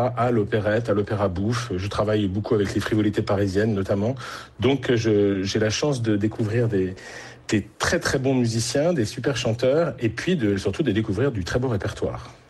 l'opéra, à l'opérette, à l'opéra bouffe. Je travaille beaucoup avec les frivolités parisiennes notamment. Donc j'ai la chance de découvrir des très très bons musiciens, des super chanteurs et puis surtout de découvrir du très beau répertoire.